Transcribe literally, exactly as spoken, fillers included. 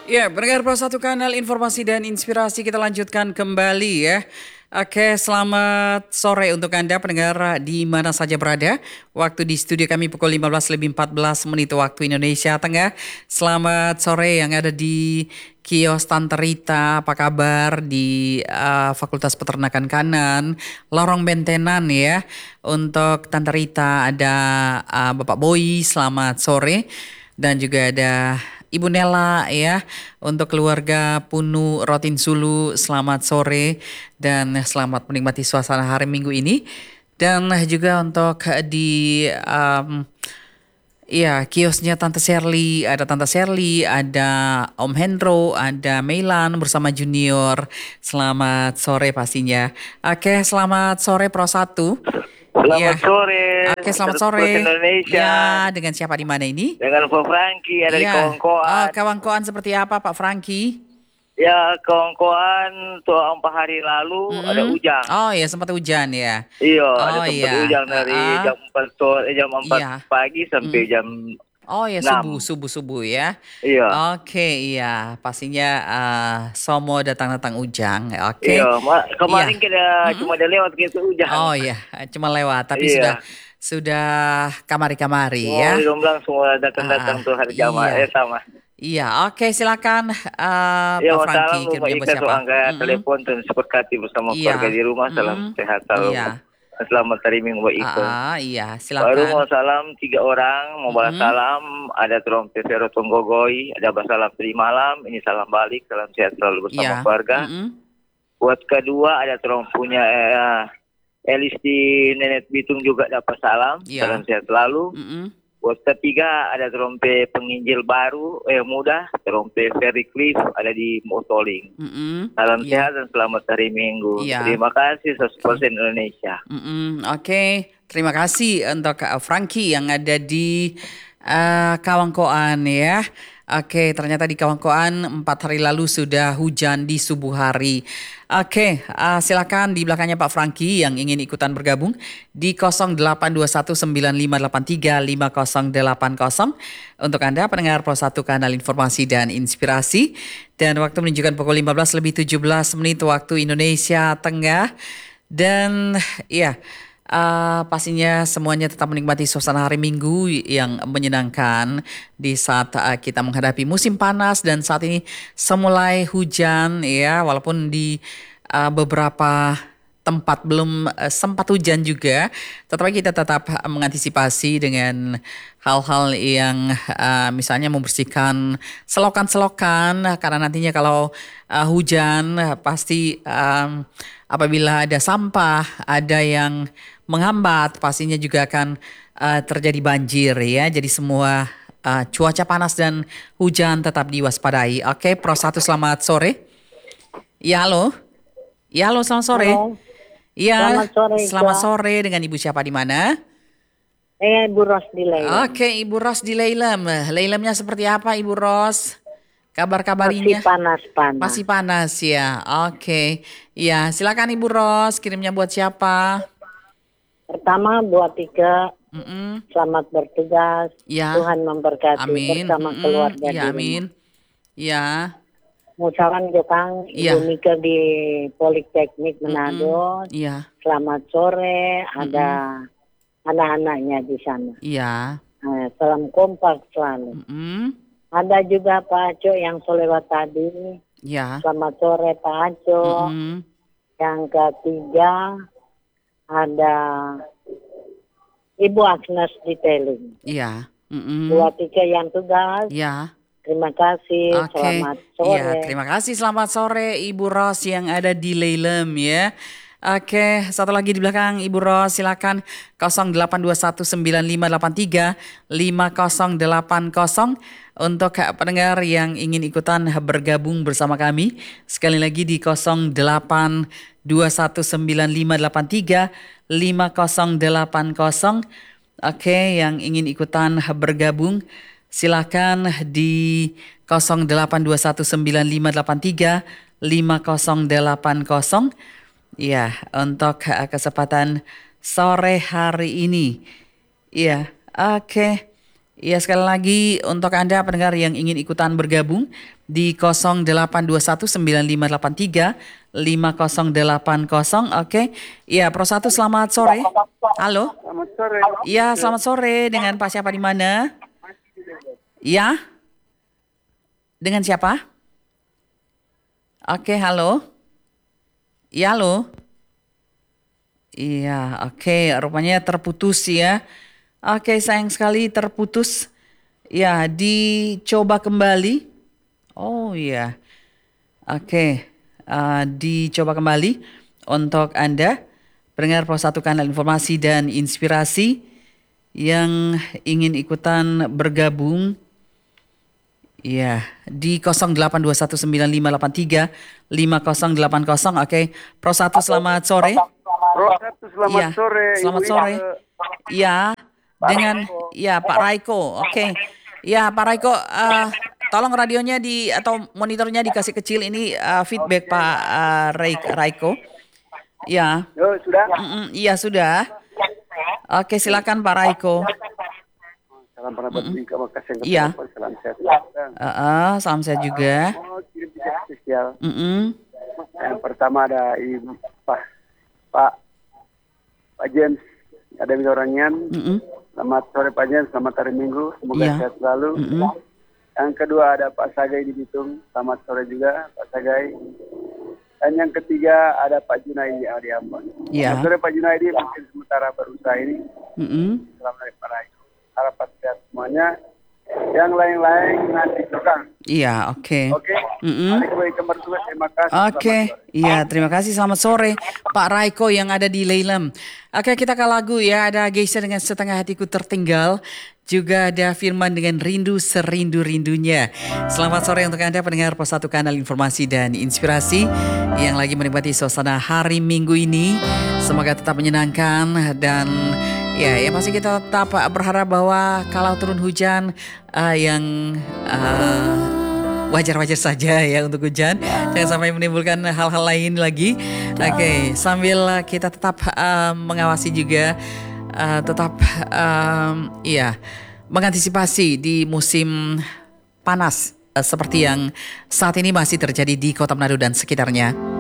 Ya, pendengar Pro satu Kanal Informasi dan Inspirasi, kita lanjutkan kembali ya. Oke, selamat sore untuk Anda pendengar di mana saja berada. Waktu di studio kami pukul lima belas lebih empat belas menit waktu Indonesia Tengah. Selamat sore yang ada di kios Tante Rita, apa kabar di uh, Fakultas Peternakan Kanan, Lorong Bentenan ya. Untuk Tante Rita ada uh, Bapak Boy, selamat sore. Dan juga ada Ibu Nela ya, untuk keluarga Punu Rotin Sulu, selamat sore dan selamat menikmati suasana hari Minggu ini. Dan juga untuk di um, ya kiosnya Tante Sherly, ada Tante Sherly, ada Om Hendro, ada Meilan bersama Junior. Selamat sore pastinya. Oke, selamat sore Pro satu. Selamat Ya. sore. Oke, selamat sore. Indonesia. Ya, dengan siapa di mana ini? Dengan Pak Franky, ada di Ya. kawan-kawan. Oh, kawan-kawan seperti apa Pak Franky? Ya, kawan-kawan tuh empat hari lalu Mm-mm. ada hujan. Oh ya, sempat hujan ya. Iya, Oh, ada sempat iya. hujan dari Ah, jam empat sore, eh, jam empat Iya. pagi sampai Mm. jam Oh ya, enam. subuh, subuh, subuh ya. Iya. Oke, iya. Pastinya uh, Somo datang-datang ujang. Oke. Iya, ma- kemarin Iya. kita Mm-mm. cuma ada lewat gitu hujan. Oh ya, cuma lewat. Tapi Iya. sudah sudah kamari-kamari ya. Semua bilang semua datang-datang Ah, tuh hari jamaah. iya. Eh, sama. Iya, oke silakan uh, Ya, Pak wassalam Franky, Bapak kirimnya buat Ika siapa? tuh angkat Mm-mm. telepon dan seperti bersama Iya. keluarga di rumah. Salam Mm-mm. sehat selalu. Iya. Selamat hari Minggu Bapak Ika. Ah, iya, Baru mau silakan. salam tiga orang, mau balas Mm-mm. salam, ada Trompet Vero Tonggogoy, ada balas salam tadi malam, ini salam balik, salam sehat selalu bersama Iya. keluarga. Mm-mm. Buat kedua ada Trom punya eh, Elis di Nenek Bitung juga dapat salam, Iya. salam sehat selalu. Mm-mm. Buat ketiga ada Trompet penginjil baru, eh muda, Trompet Ferry Cliff ada di Motoling. Mm-mm. Salam Iya. sehat dan selamat hari Minggu. Iya. Terima kasih seratus persen Indonesia. Mm-mm. Oke, terima kasih untuk uh, Franky yang ada di uh, Kawangkoan ya. Oke, ternyata di Kawangkoan empat hari lalu sudah hujan di subuh hari. Oke, uh, silakan di belakangnya Pak Franky yang ingin ikutan bergabung di nol delapan dua satu sembilan lima delapan tiga lima nol delapan nol untuk Anda pendengar Pro satu Kanal Informasi dan Inspirasi. Dan waktu menunjukkan pukul lima belas lebih tujuh belas menit waktu Indonesia Tengah. Dan ya, uh, pastinya semuanya tetap menikmati suasana hari Minggu yang menyenangkan di saat uh, kita menghadapi musim panas dan saat ini semulai hujan ya, walaupun di uh, beberapa tempat belum uh, sempat hujan juga, tetapi kita tetap uh, mengantisipasi dengan hal-hal yang uh, misalnya membersihkan selokan-selokan karena nantinya kalau uh, hujan uh, pasti um, apabila ada sampah, ada yang menghambat, pastinya juga akan uh, terjadi banjir ya. Jadi semua uh, cuaca panas dan hujan tetap diwaspadai. Oke, Pro satu selamat sore. Ya, halo. Ya, halo, selamat sore. Halo. Ya, Selamat sore, Ika. selamat sore dengan Ibu siapa di mana? Eh, Ibu Ros di Laila. Oke, Ibu Ros di Leilem. Leilemnya seperti apa, Ibu Ros? Masih Kabar-kabarinya? panas-panas. Masih panas ya. Oke. Ya, silakan Ibu Ros, kirimnya buat siapa? Pertama buat tiga, Mm-mm. selamat bertugas. Ya. Tuhan memberkati Amin. bersama Mm-mm. keluarga Ya, di rumah. amin. Ya. Musawan Jepang, Iya. Ibu Mika di Politeknik Manado. Mm-mm. Iya. Selamat sore, ada anak-anaknya di sana. Iya. Eh, salam kompak selalu. Mm-mm. Ada juga Pak Aco yang selewat tadi. Ya. Selamat sore Pak Aco. Mm-mm. Yang ketiga ada Ibu Agnes di Teling. Iya. Mm-mm. Dua tiga yang tugas. Ya. Terima kasih. Oke. Selamat sore. Iya, terima kasih. Selamat sore Ibu Ros yang ada di Leilem ya. Oke, satu lagi di belakang Ibu Ros, silakan nol delapan dua satu sembilan lima delapan tiga lima nol delapan nol untuk pendengar yang ingin ikutan bergabung bersama kami. Sekali lagi di nol delapan dua satu sembilan lima delapan tiga lima nol delapan nol. Oke, yang ingin ikutan bergabung silakan di nol delapan dua satu sembilan lima delapan tiga lima nol delapan nol. Ya, untuk uh, kesempatan sore hari ini. Ya, oke. Ya sekali lagi untuk Anda pendengar yang ingin ikutan bergabung di nol delapan dua satu sembilan lima delapan tiga lima nol delapan nol. Oke. Ya, Pro satu selamat sore. Halo. Selamat sore. Ya, selamat sore dengan Pak siapa di mana? Ya. Dengan siapa? Oke, halo. Ya, halo. Iya, oke, rupanya terputus ya. Oke, sayang sekali terputus. Ya, dicoba kembali. Oh iya. Oke, uh, dicoba kembali untuk Anda pendengar Pro satu Kanal Informasi dan Inspirasi yang ingin ikutan bergabung. Ya, di nol delapan dua satu sembilan lima delapan tiga lima nol delapan nol. Oke, Pro satu selamat sore. Pro satu selamat Ya, sore. selamat Ibu sore. Ike. Ya, dengan ya Pak Raiko. Oke. Ya, Pak Raiko, uh, tolong radionya di atau monitornya dikasih kecil ini uh, feedback Pak uh, Rai- Raiko. Ya. Yo, sudah. Mm-mm, iya sudah. Oke, silakan Pak Raiko. Salam penabat Ika, makasih yang Iya. ketemu. Salam sehat. Uh, uh, salam sehat juga. Mau kirim tiket spesial. Mm-mm. Yang pertama ada Ibu Pak Pak Pak James, ada di Orangian. Mm-mm. Selamat sore Pak James, selamat hari Minggu, semoga Iya. sehat selalu. Mm-mm. Yang kedua ada Pak Sagai di Bitung, selamat sore juga Pak Sagai. Dan yang ketiga ada Pak Junaidi yang di Ambon. Iya. Selamat sore Pak Junaidi, mungkin sementara berusaha ini. Mm-mm. Selamat dari para itu. Harapan sehat semuanya. Yang lain-lain nanti tukang. Iya, oke. Oke. Mm-mm. Mari kembali ke mertua. Terima kasih. Oke, Selamat sore. iya terima kasih. Selamat sore Pak Raiko yang ada di Leilem. Oke, kita ke lagu ya. Ada Geisha dengan Setengah Hatiku Tertinggal. Juga ada Firman dengan Rindu Serindu-Rindunya. Selamat sore untuk Anda pendengar Pos satu Kanal Informasi dan Inspirasi yang lagi menikmati suasana hari Minggu ini. Semoga tetap menyenangkan dan ya, yang pasti kita tetap berharap bahwa kalau turun hujan uh, yang uh, wajar-wajar saja ya untuk hujan. Jangan sampai menimbulkan hal-hal lain lagi. Oke, okay, sambil kita tetap uh, mengawasi juga, uh, tetap um, ya mengantisipasi di musim panas uh, seperti yang saat ini masih terjadi di Kota Manado dan sekitarnya.